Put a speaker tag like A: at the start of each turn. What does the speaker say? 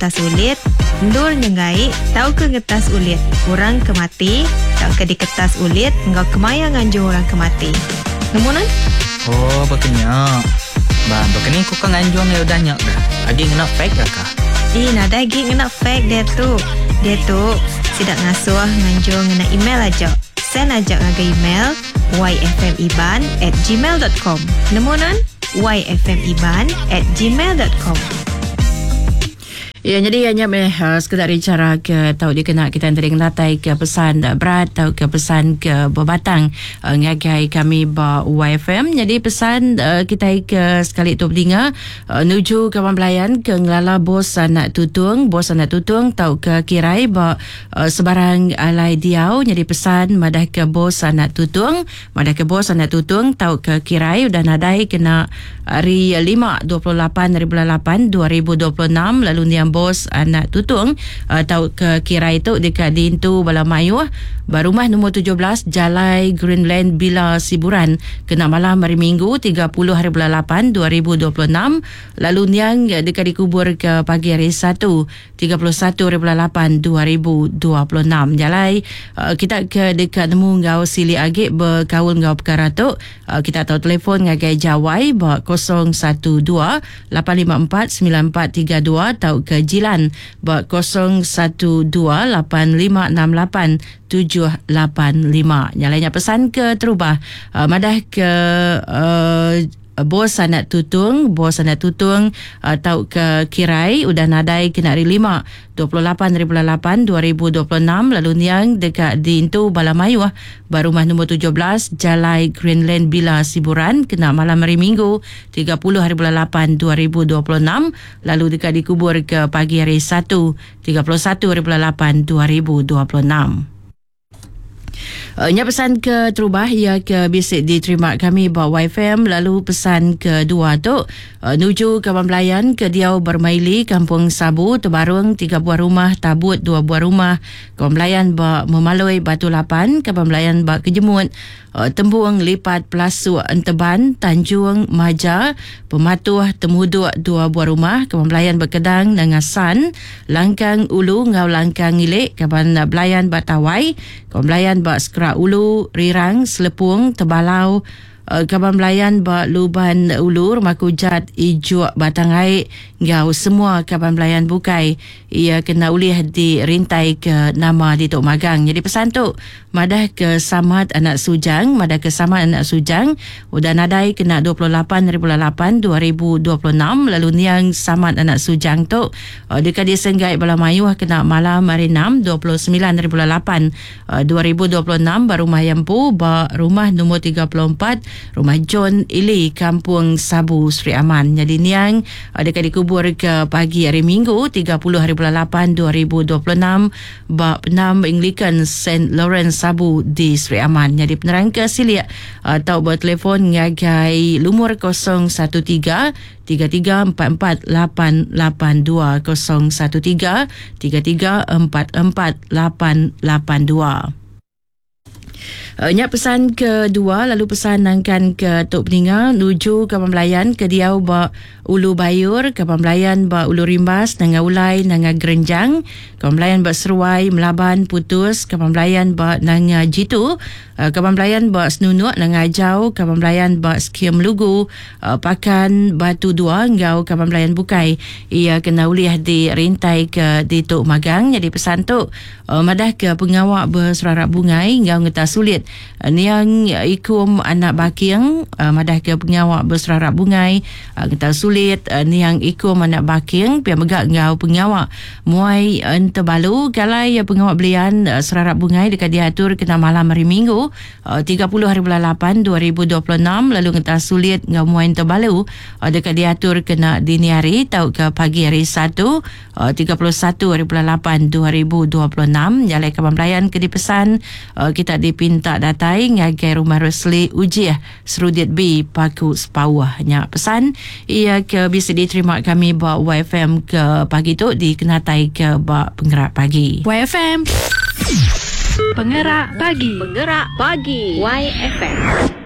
A: ngetas ulit, ndur nyengai, tau ke ngetas ulit, orang kemati, tau ke di kertas ulit, engkau kemaya nganjur orang kemati. Nemunan?
B: Oh, bakanya. Bang, bakanya kau kan nganjur yang udah nyak dah. Agi kena fake dah kah?
A: Nada lagi kena fake dia tu. Dia tu tidak ngasuh nganjur ngena email aja. Send aja ngaga email yfmiban@gmail.com. Nemunan? yfmiban@gmail.com.
C: Ya, jadi hanya sekadar bicara ke tahu dia kena kita tadi ngelatai ke pesan berat atau ke pesan ke berbatang ngagai kami ba YFM. Jadi pesan kita ke sekali tu berdengar nuju ke pembelayan ke ngelala bos anak tutung tahu ke kirai ba sebarang alai diau. Jadi pesan madah ke bos anak tutung tahu ke kirai udah nadai kena hari 5/28/8/2026 lalu ni bos anak tutung tahu ke kira itu dekat di Intu Balamayu rumah nombor 17 Jalai Greenland Bila Siburan kena malam hari Minggu 30/8/2026 lalu niang dekat dikubur ke pagi hari 1 31/8/2026 Jalai kita ke dekat nemu ngau sili agik berkaul ngau perkara tu kita tahu telefon ngagai Jawai 012-854-9432 tahu ke Jilan 012-8568-785 nyalanya pesan ke terubah madah ke bos anak tutung tahu ke kirai udah nadai kena hari 5/28/8/2026 lalu niang dekat di Intu Balamayu rumah nombor 17 Jalai Greenland Bila Siburan kena malam hari Minggu 30/8/2026 lalu dekat dikubur ke pagi hari 1 31/8/2026. Nya pesan ke terubah ia ke bisik diterima kami bawa YFM lalu pesan kedua tu nuju ke pembelayan ke Diau Bermaili Kampung Sabu Tebarung 3 buah rumah Tabut 2 buah rumah ke pembelayan ba Memalui Batu Lapan ke pembelayan ba Kejemut Tembuang Lipat Pelasuk Enteban Tanjung Maja Pematuh Temuduk 2 buah rumah ke pembelayan Berkedang Nangasan Langkang Ulu Ngau Langkang Ilik ke pembelayan Batawai ke pembelayan ba Skra Ulu Rirang Selepung Tebalau Kaban Melayan ba Luban Ulu Rumah Kujat Ijuk Batang Air ngau semua Kaban Melayan Bukai ia kena ulih dirintai ke nama di Tok Magang. Jadi pesan tu madah ke Samad Anak Sujang udah nadai kena 28/8/2026 lalu niang Samad Anak Sujang tu dekat di Senggai Balamayu kena malam hari 6 29/8/2026 baru rumah Yampu ba rumah nombor 34 rumah John Ili Kampung Sabu Sri Aman. Jadi niang dekat dikubur ke pagi hari Minggu 30/8/2026 ba 6 Anglican St. Lawrence Sabu di Sri Aman. Jadi penerang ke silia atau bertelefon ngagai lumur 013 3344 882 013 3344 882. Nya pesan kedua lalu pesan nangkan ke Tok Peninga nuju ke pembelayan ke Diau ba Ulu Bayur ke pembelayan ba Ulu Rimbas nanga Ulai nanga Gerenjang ke pembelayan ba Seruai Melaban Putus ke pembelayan ba nanga Jitu ke pembelayan ba Senunuk nanga Jau ke pembelayan ba Skiem Lugu Pakan Batu 2 ngau ke pembelayan Bukai ia kena ulih di rintai ke di Tok Magang. Jadi pesan tu madah ke pengawak berserarap bungai ngau ngeta sulit niang ikum anak baking madah ke pengawak berserarap bungai kita sulit niang ikum anak baking pia megak ngau pengawak muai entebalu kalai pengawak belian serarap bungai dekat diatur kena malam hari Minggu 30/8/2026 lalu kita sulit ngau muai entebalu dekat diatur kena dini hari tau ke pagi hari 1 31/8/2026 jalai ke pembelayan ke dipesan kita dipinta datai ngagai rumah Rosli Ujiah Serudit B Paku Sepawah. Nya pesan ia ke bisa diterima kami bawa YFM ke pagi tu dikenatai ke bawa penggerak pagi
D: YFM Penggerak pagi YFM.